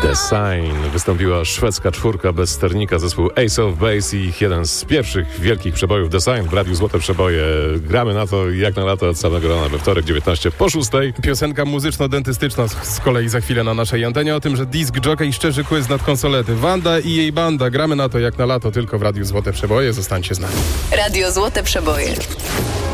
The Sign wystąpiła szwedzka czwórka bez sternika, zespół Ace of Base i ich jeden z pierwszych wielkich przebojów The Sign w Radiu Złote Przeboje. Gramy na to jak na lato od samego rana we wtorek 19:06. Piosenka muzyczno-dentystyczna z kolei za chwilę na naszej antenie o tym, że disc jockey szczerzy quiz nad konsolety. Wanda i jej banda. Gramy na to jak na lato tylko w Radiu Złote Przeboje. Zostańcie z nami. Radio Złote Przeboje.